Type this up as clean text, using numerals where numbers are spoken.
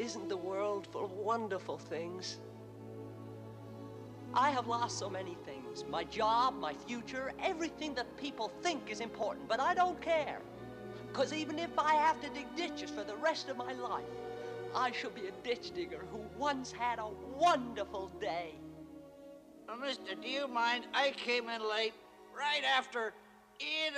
Isn't the world full of wonderful things? I have lost so many things. My job, my future, everything that people think is important, but I don't care. Because even if I have to dig ditches for the rest of my life, I shall be a ditch digger who once had a wonderful day. Mister, do you mind? I came in late, right after Ian